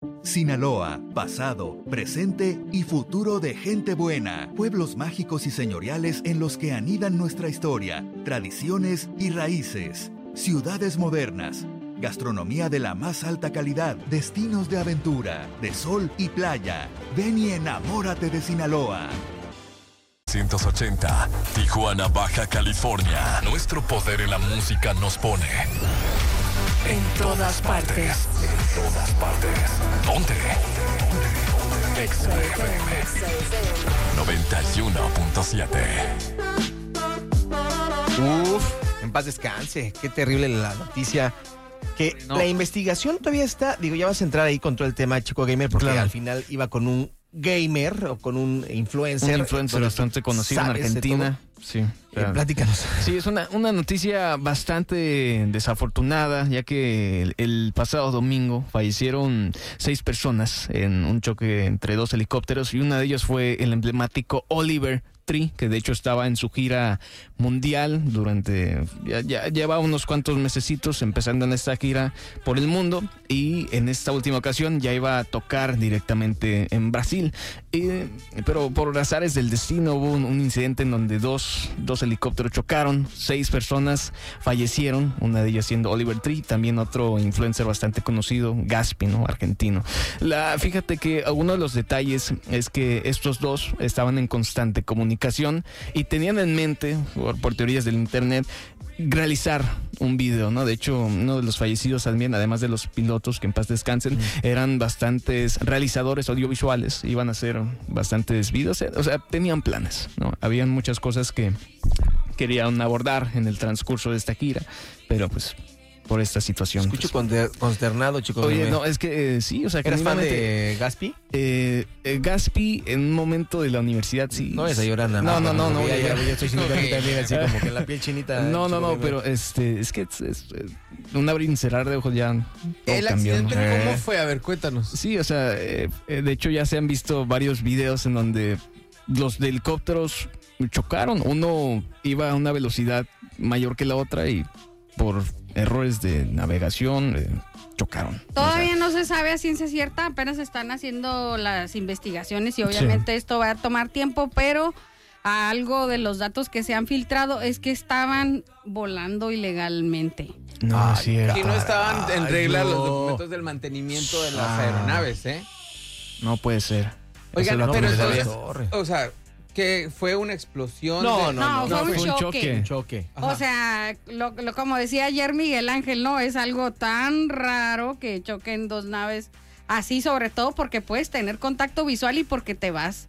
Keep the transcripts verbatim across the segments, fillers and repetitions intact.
Sinaloa, pasado, presente y futuro de gente buena. Pueblos mágicos y señoriales en los que anidan nuestra historia, tradiciones y raíces. Ciudades modernas. Gastronomía de la más alta calidad, destinos de aventura, de sol y playa. Ven y enamórate de Sinaloa. ciento ochenta, Tijuana, Baja California. Nuestro poder en la música nos pone en todas partes. En todas partes. Ponte. Exa F M noventa y uno punto siete. Uf, en paz descanse. Qué terrible la noticia. Que no. La investigación todavía está, digo, ya vas a entrar ahí con todo el tema Chico Gamer, porque claro, al final iba con un gamer o con un influencer. Un influencer bastante conocido en Argentina. Sí, claro. eh, platícanos. Sí, es una, una noticia bastante desafortunada, ya que el, el pasado domingo fallecieron seis personas en un choque entre dos helicópteros y una de ellas fue el emblemático Oliver Tree, que de hecho estaba en su gira mundial durante, ya, ya lleva unos cuantos mesecitos empezando en esta gira por el mundo, y en esta última ocasión ya iba a tocar directamente en Brasil, y, pero por azares del destino hubo un, un incidente en donde dos, dos helicópteros chocaron, seis personas fallecieron, una de ellas siendo Oliver Tree, también otro influencer bastante conocido, Gaspi, ¿no? Argentino. La, fíjate que uno de los detalles es que estos dos estaban en constante comunicación y tenían en mente, por, por teorías del internet, realizar un video, ¿no? De hecho, uno de los fallecidos también, además de los pilotos, que en paz descansen, mm. eran bastantes realizadores audiovisuales, iban a hacer bastantes videos, o sea, tenían planes, ¿no? Habían muchas cosas que querían abordar en el transcurso de esta gira, pero pues por esta situación. Escucho pues, consternado, chicos. Oye, no, es que eh, sí, o sea... ¿Eres fan de Gaspi? Eh, eh, Gaspi, en un momento de la universidad, sí. No es a llorar nada más. No, no, no. no, ya, ya, ya estoy sintiendo también así como que la piel chinita. No, no, no, pero este, es que es, es, es, un abrir y cerrar de ojos ya ¿El cambió, accidente ¿no? cómo fue? A ver, cuéntanos. Sí, o sea, eh, de hecho ya se han visto varios videos en donde los de helicópteros chocaron. Uno iba a una velocidad mayor que la otra y por errores de navegación eh, chocaron. Todavía o sea, no se sabe a ciencia cierta, apenas están haciendo las investigaciones y obviamente sí. esto va a tomar tiempo, pero algo de los datos que se han filtrado es que estaban volando ilegalmente. No, ah, es cierto. Y no estaban en regla los documentos del mantenimiento de las ah. aeronaves, ¿eh? No puede ser. Oigan, no, pero entonces, o sea, que fue una explosión. No, de... no, no, no, fue un choque. choque. Un choque. O sea, lo, lo, como decía ayer Miguel Ángel, no, es algo tan raro que choquen dos naves así, sobre todo porque puedes tener contacto visual y porque te vas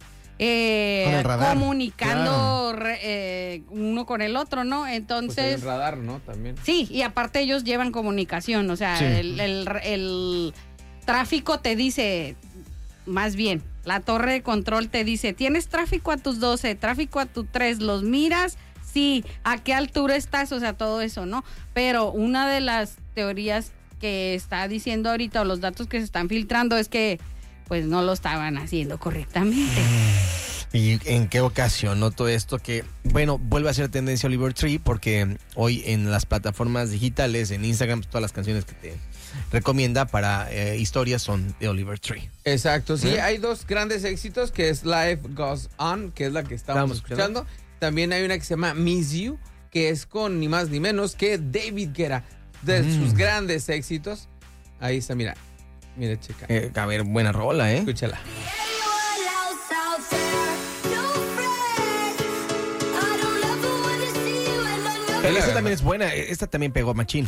eh, comunicando claro. re, eh, uno con el otro, ¿no? Entonces... Pues el radar, ¿no? También. Sí, y aparte ellos llevan comunicación, o sea, sí. el, el, el tráfico te dice, más bien... La torre de control te dice, tienes tráfico a tus doce, tráfico a tus tres, los miras, sí, a qué altura estás, o sea, todo eso, ¿no? Pero una de las teorías que está diciendo ahorita, o los datos que se están filtrando, es que pues no lo estaban haciendo correctamente. ¿Y en qué ocasión noto esto? Que, bueno, vuelve a ser tendencia Oliver Tree, porque hoy en las plataformas digitales, en Instagram, todas las canciones que te recomienda para eh, historias son de Oliver Tree. Exacto, sí, ¿Eh? Hay dos grandes éxitos, que es Life Goes On, que es la que estamos escuchando. escuchando. También hay una que se llama Miss You, que es con ni más ni menos que David Guetta, de mm. sus grandes éxitos. Ahí está, mira, mira, checa. Eh, a ver, buena rola, ¿eh? Escúchala. Pero esta también es buena, esta también pegó machín.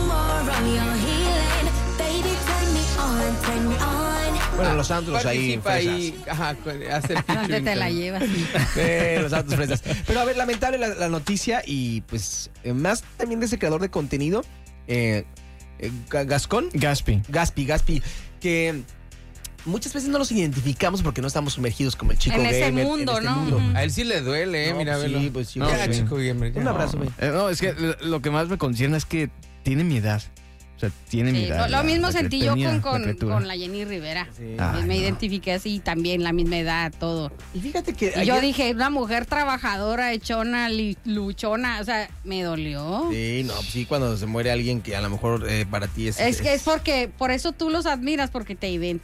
Bueno, los Santos ahí, ahí ajá, hace el ¿Dónde te la llevas? Eh, los Santos fresas. Pero a ver, lamentable la, la noticia y pues eh, más también de ese creador de contenido, eh, eh, Gascón. Gaspi. Gaspi, Gaspi, que muchas veces no los identificamos porque no estamos sumergidos como el chico en gamer. Ese mundo, en este ¿no? mundo. A él sí le duele, eh, no, mira, pues velo. Sí, pues sí. No, ya, sí. Chico gamer. Ya. Un abrazo, güey. No, eh, no, es que lo que más me concierne es que tiene mi edad. O sea, tiene sí, mi edad. Lo, lo mismo la, sentí la yo tenía, con, con, la con la Jenny Rivera. Sí. Ay, me no. identifiqué así también, la misma edad, todo. Y fíjate que y ayer... yo dije, una mujer trabajadora, hechona, li, luchona, o sea, me dolió. Sí, no, pues sí, cuando se muere alguien que a lo mejor eh, para ti es... Es que es porque, por eso tú los admiras, porque te identificas.